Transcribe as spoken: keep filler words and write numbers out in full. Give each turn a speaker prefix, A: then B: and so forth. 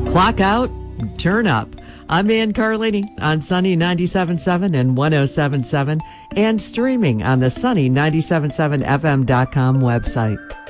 A: Clock out, turn up. I'm Ann Carlini on Sunny ninety-seven point seven and one oh seven point seven and streaming on the Sunny ninety-seven point seven F M dot com website.